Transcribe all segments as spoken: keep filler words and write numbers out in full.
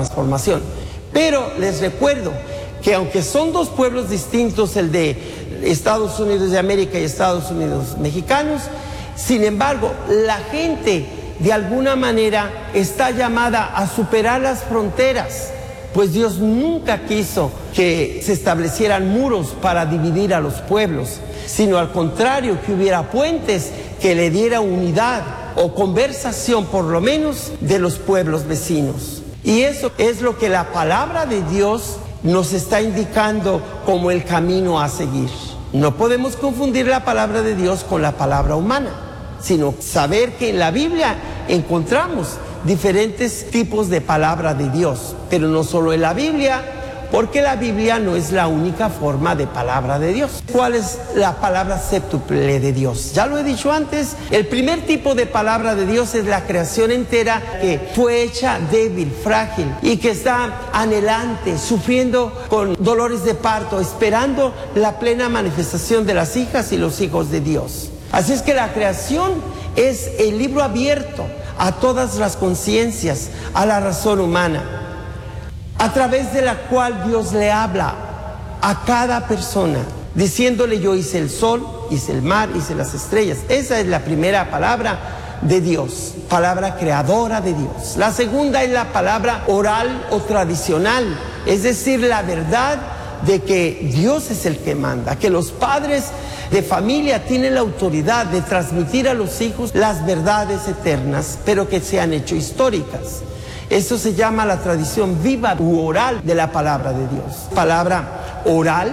transformación. Pero les recuerdo que aunque son dos pueblos distintos, el de Estados Unidos de América y Estados Unidos mexicanos, sin embargo, la gente de alguna manera está llamada a superar las fronteras, pues Dios nunca quiso que se establecieran muros para dividir a los pueblos, sino al contrario, que hubiera puentes que le diera unidad o conversación, por lo menos, de los pueblos vecinos. Y eso es lo que la palabra de Dios nos está indicando como el camino a seguir. No podemos confundir la palabra de Dios con la palabra humana, sino saber que en la Biblia encontramos diferentes tipos de palabra de Dios, pero no solo en la Biblia, porque la Biblia no es la única forma de palabra de Dios. ¿Cuál es la palabra séptuple de Dios? Ya lo he dicho antes, el primer tipo de palabra de Dios es la creación entera, que fue hecha débil, frágil, y que está anhelante, sufriendo con dolores de parto, esperando la plena manifestación de las hijas y los hijos de Dios. Así es que la creación es el libro abierto a todas las conciencias, a la razón humana, a través de la cual Dios le habla a cada persona, diciéndole: yo hice el sol, hice el mar, hice las estrellas. Esa es la primera palabra de Dios, palabra creadora de Dios. La segunda es la palabra oral o tradicional, es decir, la verdad de que Dios es el que manda, que los padres de familia tienen la autoridad de transmitir a los hijos las verdades eternas, pero que se han hecho históricas. Eso se llama la tradición viva u oral de la palabra de Dios. Palabra oral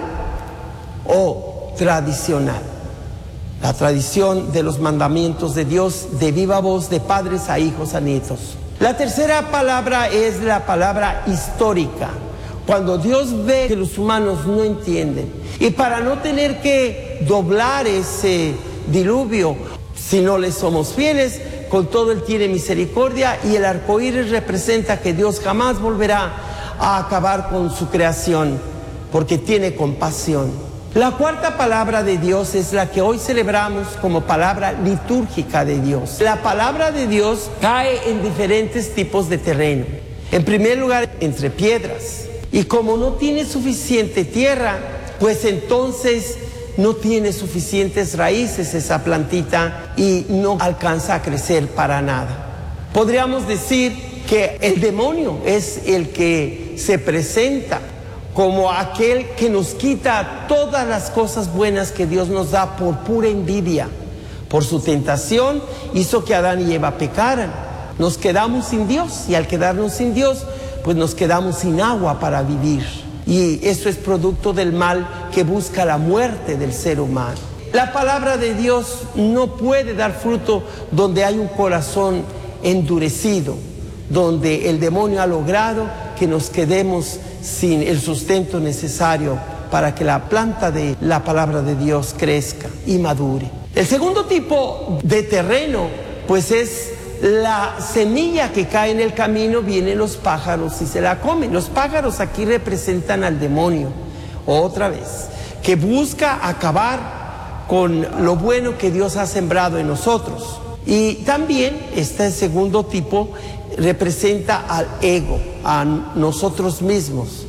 o tradicional. La tradición de los mandamientos de Dios de viva voz, de padres a hijos a nietos. La tercera palabra es la palabra histórica. Cuando Dios ve que los humanos no entienden, y para no tener que doblar ese diluvio, si no le somos fieles, con todo Él tiene misericordia, y el arco iris representa que Dios jamás volverá a acabar con su creación, porque tiene compasión. La cuarta palabra de Dios es la que hoy celebramos como palabra litúrgica de Dios. La palabra de Dios cae en diferentes tipos de terreno. En primer lugar, entre piedras. Y como no tiene suficiente tierra, pues entonces no tiene suficientes raíces esa plantita y no alcanza a crecer para nada. Podríamos decir que el demonio es el que se presenta como aquel que nos quita todas las cosas buenas que Dios nos da por pura envidia. Por su tentación hizo que Adán y Eva pecaran. Nos quedamos sin Dios, y al quedarnos sin Dios, pues nos quedamos sin agua para vivir. Y eso es producto del mal que busca la muerte del ser humano. La palabra de Dios no puede dar fruto donde hay un corazón endurecido, donde el demonio ha logrado que nos quedemos sin el sustento necesario para que la planta de la palabra de Dios crezca y madure. El segundo tipo de terreno, pues es la semilla que cae en el camino. Vienen los pájaros y se la comen. Los pájaros aquí representan al demonio, otra vez, que busca acabar con lo bueno que Dios ha sembrado en nosotros. Y también este segundo tipo representa al ego, a nosotros mismos,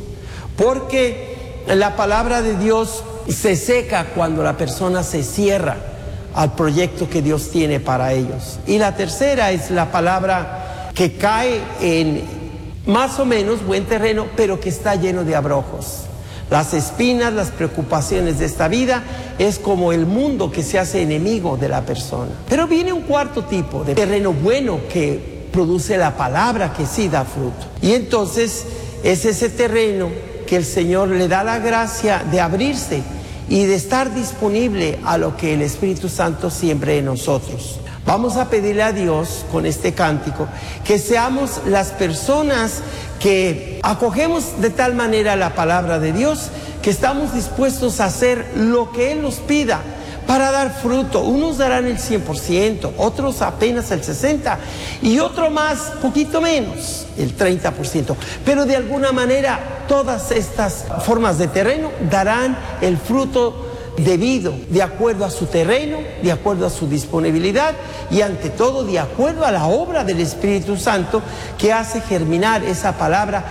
porque la palabra de Dios se seca cuando la persona se cierra al proyecto que Dios tiene para ellos. Y la tercera es la palabra que cae en más o menos buen terreno, pero que está lleno de abrojos. Las espinas, las preocupaciones de esta vida, es como el mundo que se hace enemigo de la persona. Pero viene un cuarto tipo de terreno bueno que produce la palabra, que sí da fruto. Y entonces es ese terreno que el Señor le da la gracia de abrirse y de estar disponible a lo que el Espíritu Santo siembre en nosotros. Vamos a pedirle a Dios con este cántico que seamos las personas que acogemos de tal manera la palabra de Dios que estamos dispuestos a hacer lo que Él nos pida para dar fruto. Unos darán el cien por ciento, otros apenas el sesenta por ciento y otro más, poquito menos, el treinta por ciento. Pero de alguna manera todas estas formas de terreno darán el fruto debido, de acuerdo a su terreno, de acuerdo a su disponibilidad y ante todo de acuerdo a la obra del Espíritu Santo que hace germinar esa palabra